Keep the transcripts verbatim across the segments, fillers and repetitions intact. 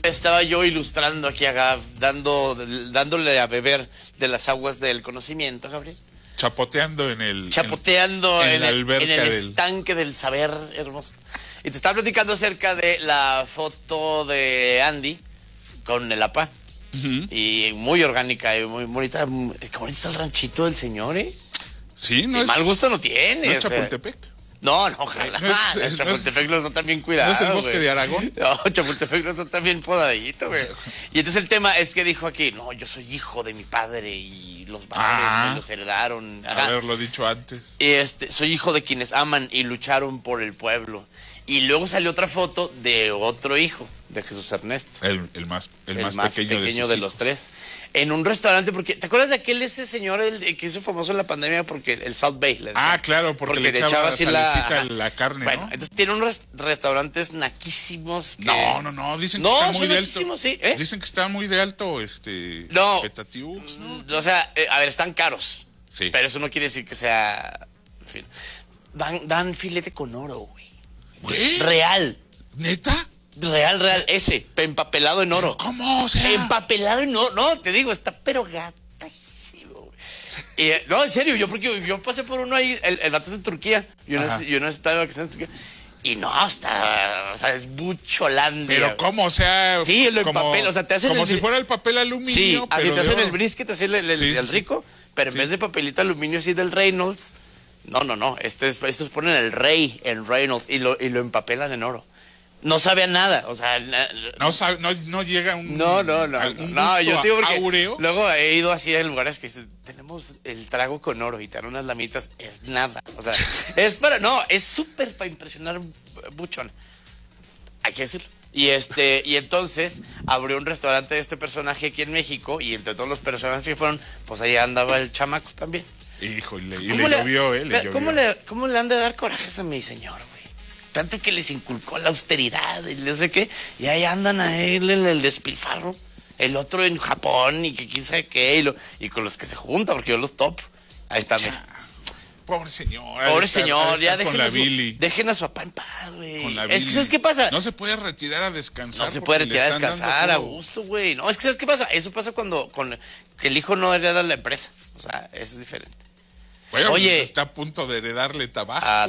estaba yo ilustrando aquí a Gav, dando, dándole a beber de las aguas del conocimiento, Gabriel. Chapoteando en el... Chapoteando en, en, en, el, en el del... estanque del saber hermoso. Y te estaba platicando acerca de la foto de Andy con el A P A. Uh-huh. Y muy orgánica y muy bonita. Qué bonito está el ranchito del señor, ¿eh? Sí, no sí, es... mal gusto no tiene. ¿No es o sea, Chapultepec? No, no, ojalá. No es, es, Chapultepec no, es, no está tan bien cuidado. ¿No es el bosque wey. de Aragón? No, Chapultepec no está tan bien podadito, güey. Y entonces el tema es que dijo aquí, no, yo soy hijo de mi padre y los padres ah, me los heredaron. Ajá. Haberlo dicho antes. Y este, soy hijo de quienes aman y lucharon por el pueblo. Y luego salió otra foto de otro hijo, de Jesús Ernesto. El, el, más, el, el más, más pequeño, pequeño de, de los tres. En un restaurante, porque ¿te acuerdas de aquel ese señor el, el que hizo famoso en la pandemia porque el South Bay? Le ah, claro, porque, porque le echaba, echaba así la, la carne, bueno, ¿no? Entonces tiene unos restaurantes naquísimos. Que... No, no, no, dicen que no, está muy de alto. Sí, ¿eh? Dicen que está muy de alto, este... No, Petatiux, ¿no? O sea, eh, a ver, están caros. Sí. Pero eso no quiere decir que sea... En fin. Dan, dan filete con oro, güey. ¿Qué? Real. ¿Neta? Real, real, ese, empapelado en oro. ¿Cómo? O sea... Empapelado en oro, no, te digo, está pero gatísimo, güey. Y, no, en serio, yo porque yo pasé por uno ahí, el, el vato es de Turquía, yo no, yo no estaba de vacaciones en Turquía, y no, está, o sea, es bucholandia. Pero ¿cómo? O sea... Sí, lo como, empapel, o sea, te hacen Como el, si fuera el papel aluminio, sí, pero aquí te hacen oro. el brisket, así el, el, sí, el rico, pero en sí. vez de papelito aluminio así del Reynolds, no, no, no, este es, estos ponen el rey en Reynolds y lo, y lo empapelan en oro. No sabe a nada, o sea... No sabe, no, no llega un... No, no, no, un no, yo te digo porque áureo. Luego he ido así a lugares que dicen, tenemos el trago con oro y te dan unas lamitas, es nada, o sea, es para, no, es súper para impresionar buchón, hay que decirlo. Y este, y entonces abrió un restaurante de este personaje aquí en México y entre todos los personajes que fueron, pues ahí andaba el chamaco también. Híjole, y le llovió, eh, le llovió. ¿Cómo le, cómo le han de dar corajes a mi señor, güey? Tanto que les inculcó la austeridad y no sé qué, y ahí andan a él en el despilfarro, el otro en Japón y que quién sabe qué, y, lo, y con los que se junta, porque yo los top. Ahí está, mira. Pobre señor. Pobre estar, señor, ya dejen a, su, dejen a su papá en paz, güey. Es Billy. que, ¿sabes qué pasa? No se puede retirar a descansar. No se puede retirar a descansar a gusto, güey. No, es que, ¿sabes qué pasa? Eso pasa cuando con, que el hijo no hereda la empresa. O sea, eso es diferente. Bueno, oye, pues está a punto de heredarle tabaco. ¿A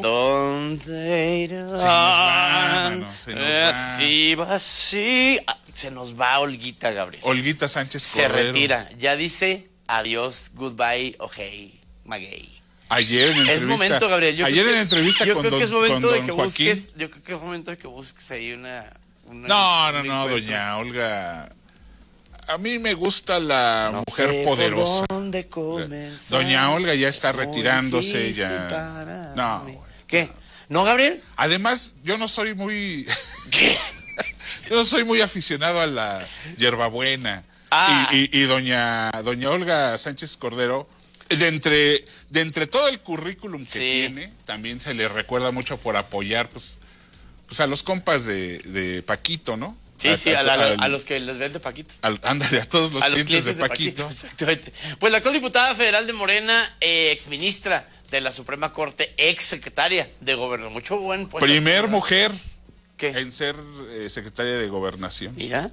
dónde irá? Se nos va, mano, se nos va. Viva, sí. Se nos va Olguita, Gabriel. Olguita Sánchez Cordero. Se retira. Ya dice adiós, goodbye, okay, maguey. Ayer en entrevista. Es momento, Gabriel. Yo ayer que, en entrevista yo con creo don, que es momento de que Joaquín. busques. Yo creo que es momento de que busques ahí una. una no, no, no, doña Olga. A mí me gusta la no mujer sé poderosa. Dónde comenzar, doña Olga ya está retirándose ya. No. ¿Qué? ¿No, Gabriel? Además, yo no soy muy. ¿Qué? Yo no soy muy aficionado a la hierbabuena. Ah. Y, y, y doña, doña Olga Sánchez Cordero, de entre, de entre todo el currículum que sí. tiene, también se le recuerda mucho por apoyar pues, pues a los compas de, de Paquito, ¿no? Sí, a, sí, a, a, a, a los que les vende Paquito. Al, ándale, a todos los, a los clientes, clientes de, Paquito. de Paquito. Exactamente. Pues la actual diputada federal de Morena, eh, exministra de la Suprema Corte, ex secretaria de Gobernación. Mucho buen puesto. Primer mujer ¿Qué? en ser eh, secretaria de Gobernación. Mira.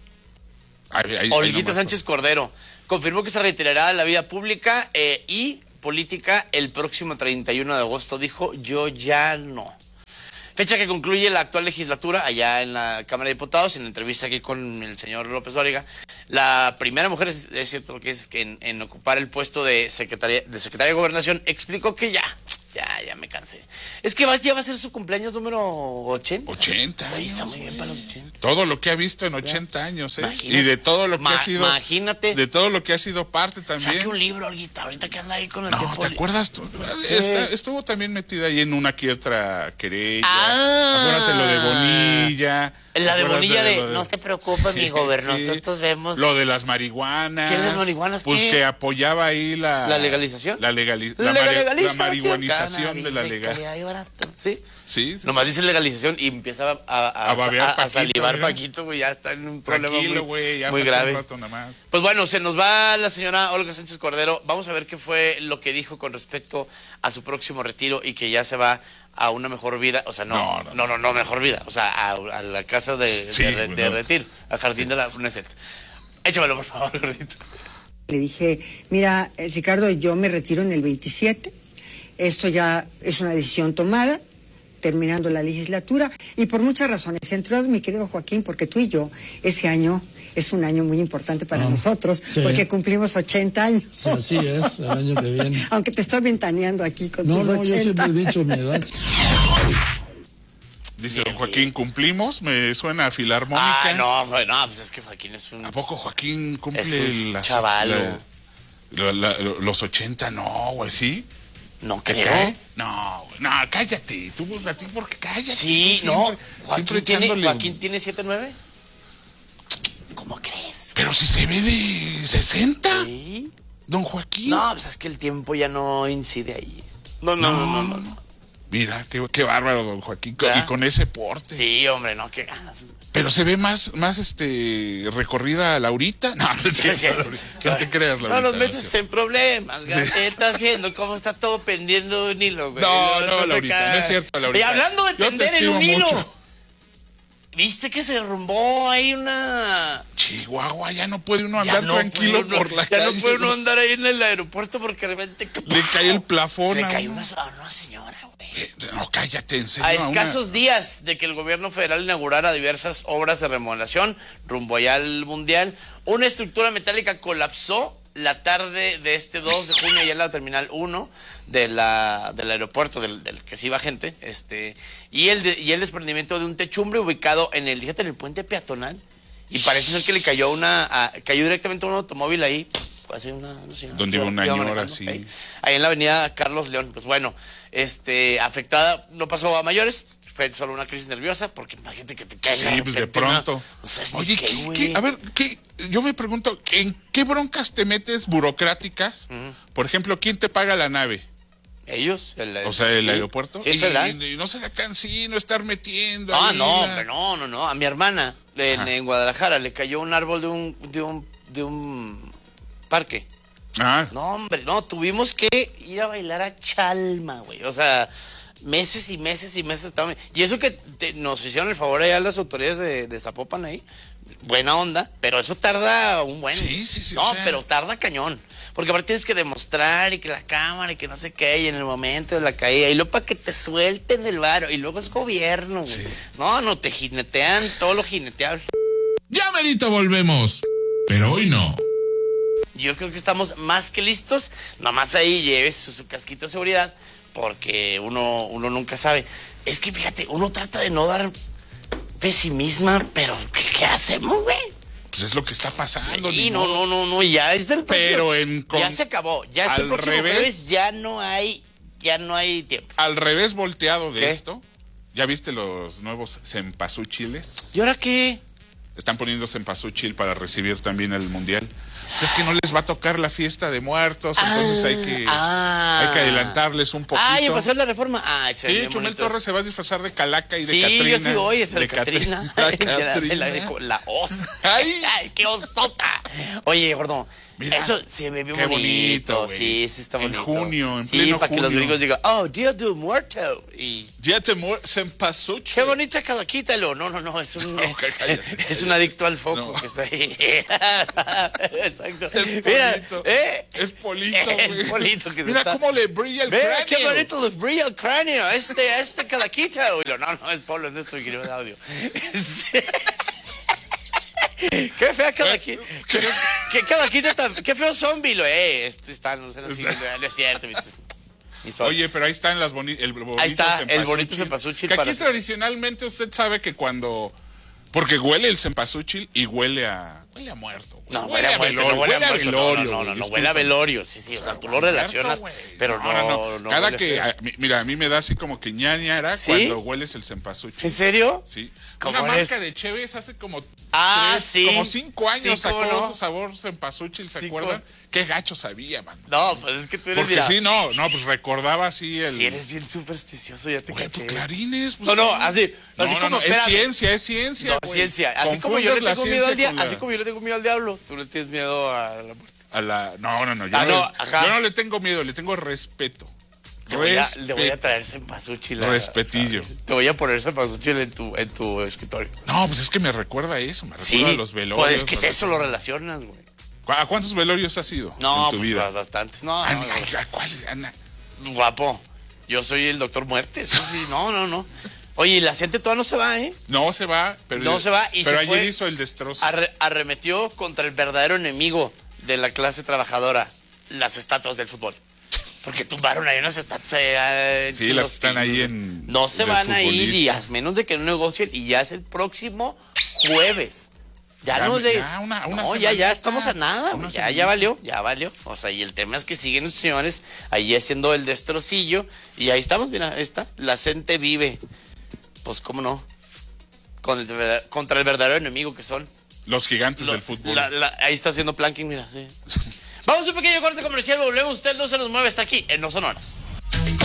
Ahí, ahí, Olguita Sánchez Cordero confirmó que se retirará de la vida pública eh, y política el próximo treinta y uno de agosto. Dijo, yo ya no. Fecha que concluye la actual legislatura allá en la Cámara de Diputados. En la entrevista aquí con el señor López Dóriga, la primera mujer, es, es cierto lo que es, que en, en ocupar el puesto de secretaria, de secretaria de Gobernación, explicó que ya, ya, ya me cansé. Es que va, ya va a ser su cumpleaños número ochenta. ochenta. Ahí está muy bien para los ochenta. Todo lo que ha visto en ochenta ya. años, ¿eh? Imagínate. Y de todo lo que Ma ha sido. Imagínate. De todo lo que ha sido parte también. Saque un libro, Olguita, ahorita que anda ahí con el no, tiempo. ¿te acuerdas? Está, estuvo también metida ahí en una que otra querella. Ah. Acuérdate lo de Bonilla. La de Bonilla de, de, no se preocupe, mi gobernador, sí. Nosotros vemos. Lo de las marihuanas. ¿Qué las marihuanas? Pues ¿qué? que apoyaba ahí la. ¿La legalización? La, legali la, la, legalización, la marihuanización de la legalidad. Sí. Sí, sí, Nomás sí. dice legalización y empieza a, a, a, A babear a- a Paquito, salivar mira. Paquito, güey, ya está en un problema Tranquilo, muy, güey, ya muy falta grave. un rato nada más. Pues bueno, se nos va la señora Olga Sánchez Cordero. Vamos a ver qué fue lo que dijo con respecto a su próximo retiro y que ya se va a una mejor vida. O sea, no, No, no, no, no, no, mejor vida. O sea, a, a la casa de, Sí, de, re- de bueno. retiro, al jardín de la UNESET. Échamelo, por favor, gordito. Le dije, mira, eh, Ricardo, yo me retiro en el veintisiete. Esto ya es una decisión tomada, terminando la legislatura, y por muchas razones. Entre otras, mi querido Joaquín, porque tú y yo, ese año es un año muy importante para Ah, nosotros, sí. porque cumplimos ochenta años. Sí, así es, el año que viene. Aunque te estoy ventaneando aquí con No, tus no, yo ochenta. siempre he dicho mi edad. Dice don Joaquín, ¿cumplimos? Me suena a filarmónica. Ah, no, güey, no, pues es que Joaquín es un... ¿A poco Joaquín cumple Es un las- chavalo. la- la- la- los ochenta? No, güey, ¿sí? No ¿Te creo. cae? No, güey, no, cállate. Tú, a ti, porque cállate. Sí, tú no. siempre- Joaquín siempre tiene, echándole- Joaquín tiene siete nueve. ¿Cómo crees? Pero si se ve de sesenta, Sí. don Joaquín. No, pues es que el tiempo ya no incide ahí. No, no, no, no, no. no. Mira, qué, qué bárbaro, don Joaquín, con- ¿Ya? y con ese porte. Sí, hombre, no, qué ganas. Pero se ve más, más este, recorrida Laurita. No, no, es cierto, Sí, sí. Laurita. No te creas, Laurita. No nos es metes cierto. en problemas, Gabriel. Estás viendo cómo está todo pendiendo de un hilo, güey. No, Luego no, estás Laurita, acá. no es cierto, Laurita. Y hablando de Yo te pender en estimo un hilo. mucho. ¿Viste que se derrumbó ahí una... Chihuahua, ya no puede uno Ya andar no tranquilo puede uno- por la Ya calle. no puede uno andar ahí en el aeropuerto porque de repente... Le cae el plafón Se le a cayó uno. una, a una señora, güey. Eh, No, cállate, en serio. A a una- escasos días de que el gobierno federal inaugurara diversas obras de remodelación rumbo allá al Mundial, una estructura metálica colapsó la tarde de este dos de junio allá en la Terminal uno de la, del aeropuerto del, del que se iba gente, este, y el, de- y el desprendimiento de un techumbre ubicado en el, fíjate, en el puente peatonal, y parece ser que le cayó una, a- cayó directamente a un automóvil ahí, así una, una señora Donde que iba una que iba señora, manejando, sí. ahí, ahí en la avenida Carlos León. Pues bueno, este, afectada, no pasó a mayores, fue solo una crisis nerviosa, porque imagínate que te caiga Sí, pues de repente una- pronto. no sabes ni Oye, qué, ¿qué- güey. qué- a ver, ¿qué? Yo me pregunto, ¿en qué broncas te metes burocráticas? Por ejemplo, ¿quién te paga la nave? Ellos, el, O sea, el sí, aeropuerto. Sí, es y, federal. y no se la cansino estar metiendo. Ah, ahí no, la- hombre, no, no, no. A mi hermana en, Ajá. en Guadalajara le cayó un árbol de un, de un, de un parque. Ah, No, hombre, no, tuvimos que ir a bailar a Chalma, güey. O sea, meses y meses y meses estábamos. Y eso que te- nos hicieron el favor allá las autoridades de, de Zapopan ahí. Buena onda, pero eso tarda un buen. Sí, sí, sí, No, o sea- pero tarda cañón. Porque aparte tienes que demostrar y que la cámara y que no sé qué, y en el momento de la caída, y luego para que te suelten el varo, y luego es gobierno, güey. No, no, te jinetean todo lo jineteable. Ya merito volvemos, pero hoy no. Yo creo que estamos más que listos. Nomás ahí lleves su, su casquito de seguridad, porque uno, uno nunca sabe. Es que fíjate, uno trata de no dar pesimismo, pero ¿qué, qué hacemos, güey? pues es lo que está pasando. Y ni no, modo. no, no, no, ya es el Pero próximo- en con- ya se acabó, ya es el al próximo revés. jueves, ya no hay, ya no hay tiempo. Al revés volteado de ¿Qué? esto, ¿ya viste los nuevos cempasúchiles? ¿Y ahora qué? Están poniendo cempasúchil para recibir también el mundial. Pues es que no les va a tocar la fiesta de muertos, entonces hay que ah. hay que adelantarles un poquito. Ah, ya pasó la reforma. Ah, se ven Sí, bien Chumel bonitos. Torres se va a disfrazar de Calaca y de Sí, Catrina. yo sí voy, esa de, Catrina. Catrina. La De la, de la, Catrina. de la osa. Ay. Ay, qué osota. Oye, gordo, Mira, eso se ve bien qué bonito. bonito, güey. Sí, sí está En bonito. junio, en sí, pleno para que los junio. gringos digan, oh, Día del Muerto. Y Ya te muer cempasúchil. qué bonita calaquita. No, no, no, es un, No, cállate. es un adicto al foco No. que está ahí. Exacto. Es Mira, polito. ¿eh? Es polito, Es güey. polito que se Mira está- cómo le brilla el Ve, cráneo. qué bonito les brilla el cráneo, este, este calaquita. Y lo, no, no, es Pablo, es nuestro ingeniero de audio. Este- Qué fea calaquita. Qué, qué calaquita tan, qué feo zombie, lo, eh, este está, no sé, no, no es cierto, viste. Y son- Oye, pero ahí está en las boni el bonito Ahí está, el cempasúchil. bonito cempasúchil Que aquí para- tradicionalmente usted sabe que cuando... Porque huele el cempasúchil y huele a... Huele a muerto. güey. No, huele a muerto, velorio, no huele a huele a muerto, velorio. no, no, no, güey, no, disculpa. huele a velorio, sí, sí, o sea, tú lo Muerto, relacionas, güey. pero no, no, no Cada huele que... feo. a- mi- mira, a mí me da así como que ñañara ¿Sí? cuando hueles el cempasúchil. ¿En serio? Sí. ¿Cómo Una eres? marca de Cheves hace como Ah, tres, sí. como cinco años Sí, ¿cómo sacó no? su sabor cempasúchil, ¿se Sí, acuerdan? ¿cómo? Qué gacho sabía, man. No, pues es que tú eres, Porque mira, sí, no, no, pues recordaba así el... si eres bien supersticioso, ya te Güey, caché. pues clarines. Pues, No, no, así, No, así no, como, no, es espérame. ciencia, es ciencia, No, güey. ciencia. Así como yo le Confundes la tengo miedo al ciencia diablo, con la- así como yo le tengo miedo al diablo, tú le tienes miedo a la muerte. A la... No, no, no, yo, Ah, no, no, le- ajá. yo no le tengo miedo, le tengo respeto. Le voy, a, Respeto. le voy a traer cempasúchil. a- Respetillo. Te voy a poner cempasúchil en tu, en tu escritorio. No, pues es que me recuerda a eso, me recuerda Sí, a los velorios. pues es que es a- eso, lo relacionas, güey. ¿Cu- ¿A cuántos velorios has ido No, en tu pues vida? bastantes. No, Ah, no, ay, ¿a cuál, Ana? no, guapo. Yo soy el doctor muerte. Eso sí, no, no, no. Oye, y la gente todavía no se va, ¿eh? No se va, pero, No se va y pero se ayer fue. hizo el destrozo. Arre- arremetió contra el verdadero enemigo de la clase trabajadora, las estatuas del fútbol. Porque tumbaron ahí unas estatuas. eh, Sí, los las que están ahí tíos. en- No se del van a ir y futbolista. a menos de que no negocien y ya es el próximo jueves. Ya, Ya, no de. ya, una- una no, ya, ya semanita, estamos a nada. una güey, Ya, ya semanita. valió, ya valió. O sea, y el tema es que siguen los señores ahí haciendo el destrocillo. Y ahí estamos, mira, ahí está. La gente vive. Pues, ¿cómo no? Con el, ver- contra el verdadero enemigo que son. Los gigantes Lo- del fútbol. la- la- ahí está haciendo planking, mira, sí. Vamos a un pequeño corte comercial, volvemos. Usted no se nos mueve, está aquí en No Sonoras.